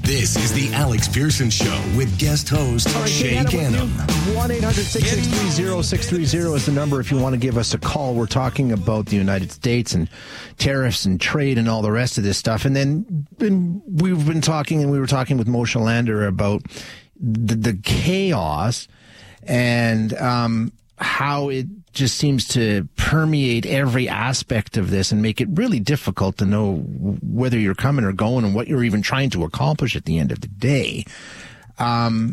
This is the Alex Pearson Show with guest host Shay Gannon. 1-800-633-0630 is the number if you want to give us a call. We're talking about the United States and tariffs and trade and all the rest of this stuff. And then we were talking with Moshe Lander about the chaos and how it just seems to permeate every aspect of this and make it really difficult to know whether you're coming or going and what you're even trying to accomplish at the end of the day. And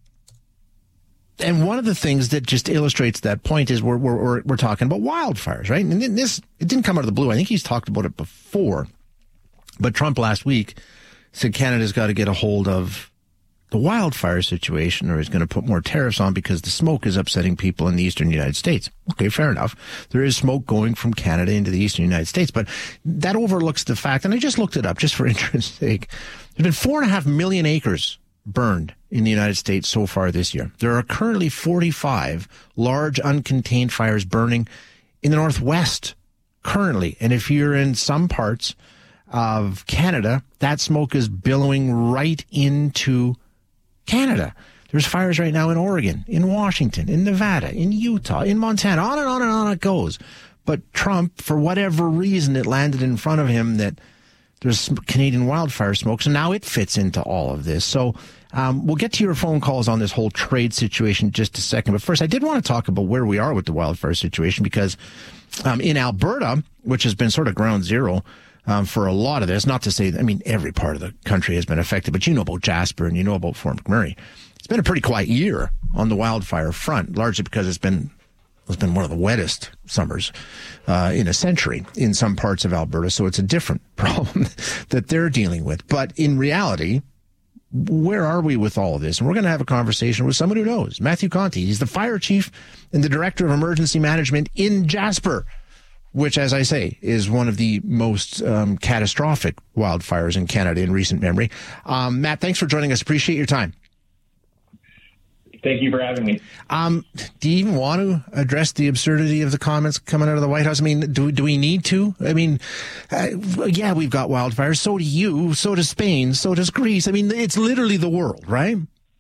one of the things that just illustrates that point is we're talking about wildfires, right? And it didn't come out of the blue. I think he's talked about it before. But Trump last week said Canada's got to get a hold of the wildfire situation, or he's going to put more tariffs on because the smoke is upsetting people in the eastern United States. Okay, fair enough. There is smoke going from Canada into the eastern United States, but that overlooks the fact, and I just looked it up just for interest's sake, there's been 4.5 million acres burned in the United States so far this year. There are currently 45 large uncontained fires burning in the Northwest currently. And if you're in some parts of Canada, that smoke is billowing right into Canada. There's fires right now in Oregon, in Washington, in Nevada, in Utah, in Montana, on and on and on it goes. But Trump, for whatever reason, it landed in front of him that there's Canadian wildfire smoke, so now it fits into all of this. So we'll get to your phone calls on this whole trade situation in just a second. But first, I did want to talk about where we are with the wildfire situation, because in Alberta, which has been sort of ground zero for a lot of this, not to say, I mean, every part of the country has been affected, but you know about Jasper and you know about Fort McMurray. It's been a pretty quiet year on the wildfire front, largely because it's been one of the wettest summers in a century in some parts of Alberta. So it's a different problem that they're dealing with. But in reality, where are we with all of this? And we're going to have a conversation with someone who knows, Matthew Conti. He's the fire chief and the director of emergency management in Jasper, which, as I say, is one of the most catastrophic wildfires in Canada in recent memory. Matt, thanks for joining us. Appreciate your time. Thank you for having me. Do you even want to address the absurdity of the comments coming out of the White House? I mean, do we need to? I mean, yeah, we've got wildfires. So do you. So does Spain. So does Greece. I mean, it's literally the world, right?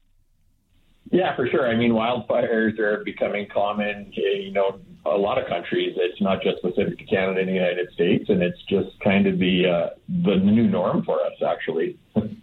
Yeah, for sure. I mean, wildfires are becoming common, a lot of countries. It's not just specific to Canada and the United States, and it's just kind of the new norm for us, actually.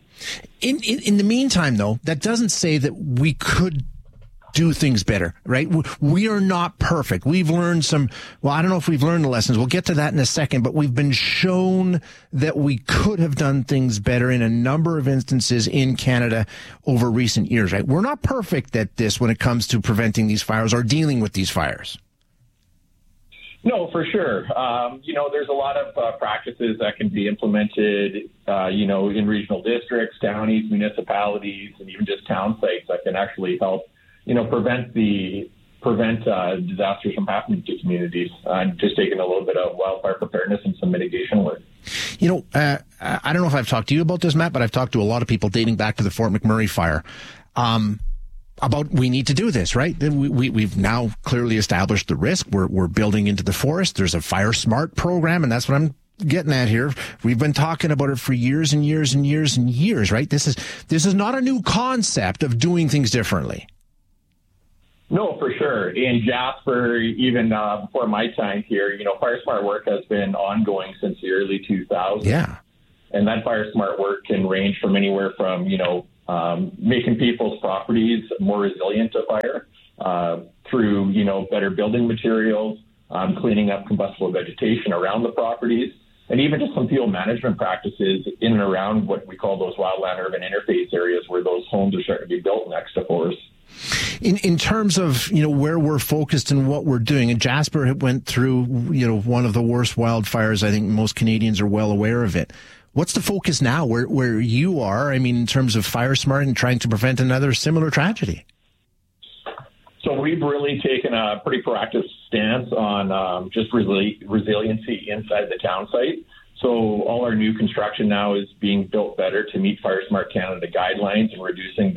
In the meantime, though, that doesn't say that we could do things better, right? We are not perfect. We've learned I don't know if we've learned the lessons. We'll get to that in a second, but we've been shown that we could have done things better in a number of instances in Canada over recent years, right? We're not perfect at this when it comes to preventing these fires or dealing with these fires. No, for sure. There's a lot of practices that can be implemented, in regional districts, counties, municipalities, and even just town sites that can actually help, prevent disasters from happening to communities. Just taking a little bit of wildfire preparedness and some mitigation work. I don't know if I've talked to you about this, Matt, but I've talked to a lot of people dating back to the Fort McMurray fire. About we need to do this, right? We've now clearly established the risk. We're building into the forest. There's a Fire Smart program, and that's what I'm getting at here. We've been talking about it for years and years and years and years, right? This is not a new concept of doing things differently. No, for sure. In Jasper, even before my time here, Fire Smart work has been ongoing since the early 2000s. Yeah. And that Fire Smart work can range from anywhere from, making people's properties more resilient to fire through, better building materials, cleaning up combustible vegetation around the properties, and even just some field management practices in and around what we call those wildland-urban interface areas where those homes are starting to be built next to forests. In terms of, where we're focused and what we're doing, and Jasper went through, one of the worst wildfires. I think most Canadians are well aware of it. What's the focus now where you are, in terms of Fire Smart and trying to prevent another similar tragedy? So we've really taken a pretty proactive stance on just resiliency inside the town site. So all our new construction now is being built better to meet Fire Smart Canada guidelines and reducing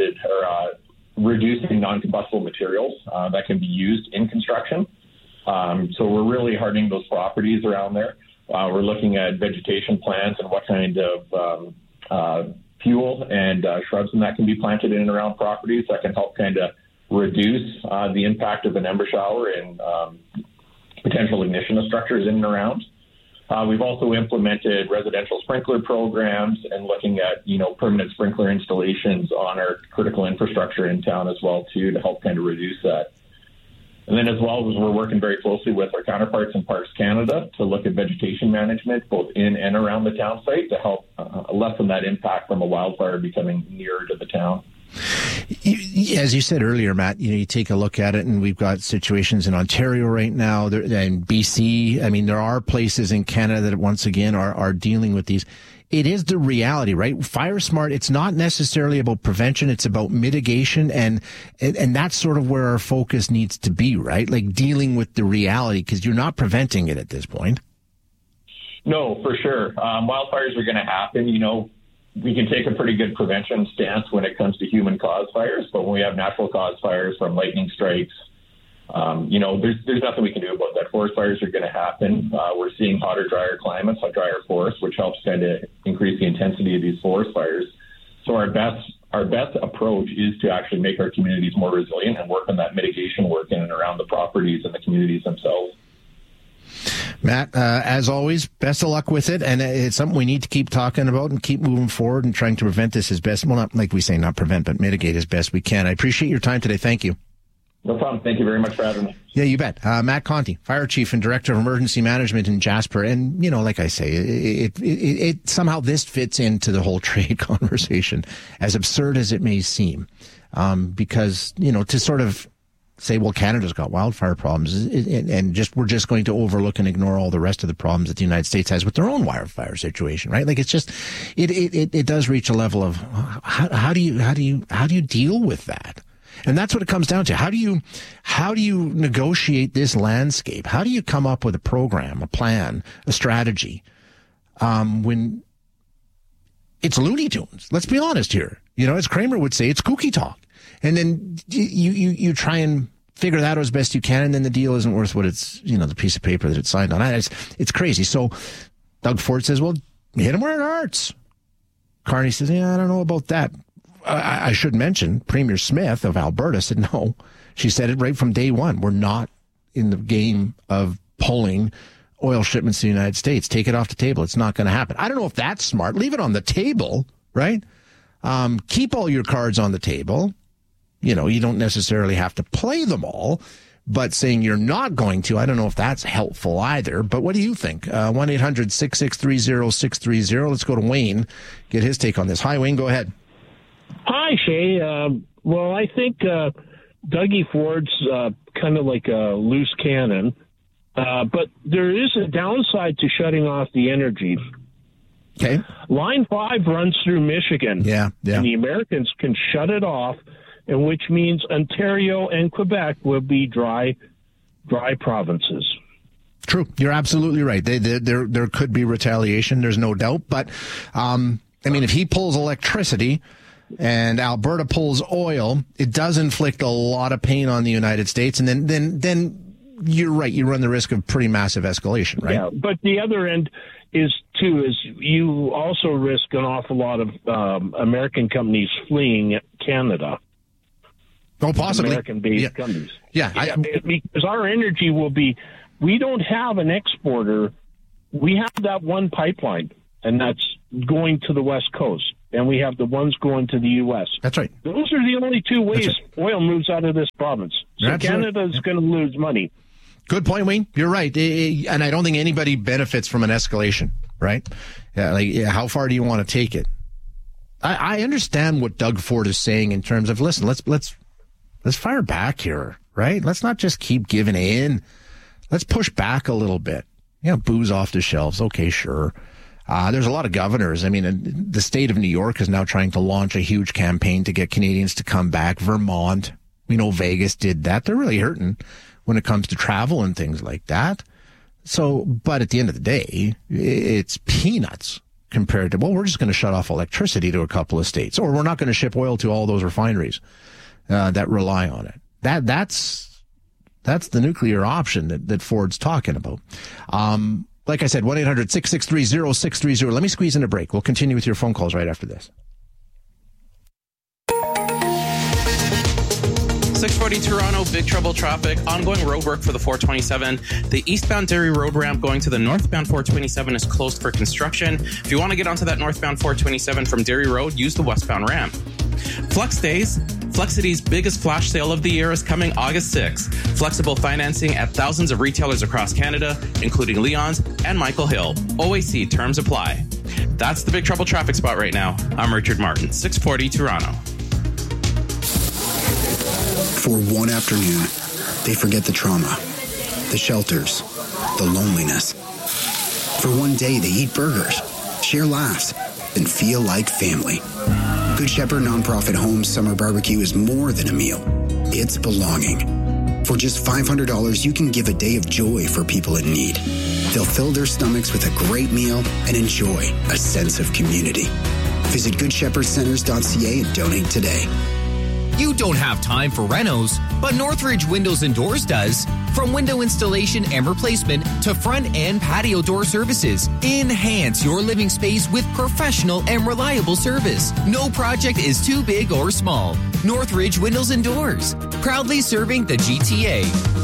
non-combustible materials that can be used in construction. So we're really hardening those properties around there. We're looking at vegetation plans and what kind of fuel and shrubs and that can be planted in and around properties that can help kind of reduce the impact of an ember shower and potential ignition of structures in and around. We've also implemented residential sprinkler programs and looking at, permanent sprinkler installations on our critical infrastructure in town as well, too, to help kind of reduce that. And then as well as we're working very closely with our counterparts in Parks Canada to look at vegetation management, both in and around the town site, to help lessen that impact from a wildfire becoming nearer to the town. As you said earlier, Matt, you take a look at it, and we've got situations in Ontario right now, and BC. I mean, there are places in Canada that once again are dealing with these. It is the reality, right? Fire Smart, it's not necessarily about prevention, it's about mitigation, and that's sort of where our focus needs to be, right? Like dealing with the reality, because you're not preventing it at this point. No, for sure. Wildfires are going to happen. We can take a pretty good prevention stance when it comes to human-caused fires, but when we have natural-caused fires from lightning strikes, there's nothing we can do about that. Forest fires are going to happen. We're seeing hotter, drier climates, drier forests, which helps kind of increase the intensity of these forest fires. So our best approach is to actually make our communities more resilient and work on that mitigation work in and around the properties and the communities themselves. Matt, as always, best of luck with it, and it's something we need to keep talking about and keep moving forward and trying to prevent this as best, well, not like we say, not prevent, but mitigate as best we can. I appreciate your time today. Thank you. No problem. Thank you very much for having me. Yeah, you bet. Matt Conti, Fire Chief and Director of Emergency Management in Jasper. And, like I say, it somehow this fits into the whole trade conversation, as absurd as it may seem. Because, to sort of say, well, Canada's got wildfire problems and we're just going to overlook and ignore all the rest of the problems that the United States has with their own wildfire situation, right? Like, it's just, it does reach a level of how do you deal with that? And that's what it comes down to. How do you negotiate this landscape? How do you come up with a program, a plan, a strategy, when it's Looney Tunes? Let's be honest here. As Kramer would say, it's kooky talk. And then you try and figure that out as best you can, and then the deal isn't worth what it's, the piece of paper that it's signed on. It's crazy. So Doug Ford says, well, hit him where it hurts. Carney says, yeah, I don't know about that. I should mention Premier Smith of Alberta said no. She said it right from day one. We're not in the game of pulling oil shipments to the United States. Take it off the table. It's not going to happen. I don't know if that's smart. Leave it on the table, right? Keep all your cards on the table. You don't necessarily have to play them all, but saying you're not going to, I don't know if that's helpful either. But what do you think? 1-800-663-0630. Let's go to Wayne, get his take on this. Hi, Wayne. Go ahead. Hi, Shay. Well, I think Dougie Ford's kind of like a loose cannon, but there is a downside to shutting off the energy. Okay. Line 5 runs through Michigan. Yeah. And the Americans can shut it off, and which means Ontario and Quebec will be dry provinces. True. You're absolutely right. There could be retaliation. There's no doubt. But, if he pulls electricity and Alberta pulls oil, it does inflict a lot of pain on the United States. And then you're right. You run the risk of pretty massive escalation, right? Yeah, but the other end is you also risk an awful lot of American companies fleeing Canada. Oh, possibly. American-based companies. Yeah. Because our energy will be, we don't have an exporter. We have that one pipeline, and that's going to the West Coast. And we have the ones going to the U.S. That's right. Those are the only two ways oil moves out of this province. So Canada is going to lose money. Good point, Wayne. You're right. And I don't think anybody benefits from an escalation, right? How far do you want to take it? I understand what Doug Ford is saying in terms of, listen, let's fire back here, right? Let's not just keep giving in. Let's push back a little bit. Booze off the shelves. Okay, sure. There's a lot of governors. The state of New York is now trying to launch a huge campaign to get Canadians to come back. Vermont, we know Vegas did that. They're really hurting when it comes to travel and things like that. So, but at the end of the day, it's peanuts compared to, we're just going to shut off electricity to a couple of states, or we're not going to ship oil to all those refineries that rely on it. That's the nuclear option that Ford's talking about. Like I said, 1-800-663-0630. Let me squeeze in a break. We'll continue with your phone calls right after this. 640 Toronto, big trouble traffic. Ongoing road work for the 427. The eastbound Derry Road ramp going to the northbound 427 is closed for construction. If you want to get onto that northbound 427 from Derry Road, use the westbound ramp. Flex Days. Flexity's biggest flash sale of the year is coming August 6th. Flexible financing at thousands of retailers across Canada, including Leon's and Michael Hill. OAC terms apply. That's the big trouble traffic spot right now. I'm Richard Martin, 640 Toronto. For one afternoon, they forget the trauma, the shelters, the loneliness. For one day, they eat burgers, share laughs, and feel like family. Good Shepherd Nonprofit Homes Summer Barbecue is more than a meal. It's belonging. For just $500, you can give a day of joy for people in need. They'll fill their stomachs with a great meal and enjoy a sense of community. Visit GoodShepherdCenters.ca and donate today. You don't have time for renos, but Northridge Windows and Doors does. From window installation and replacement to front and patio door services, enhance your living space with professional and reliable service. No project is too big or small. Northridge Windows and Doors, proudly serving the GTA.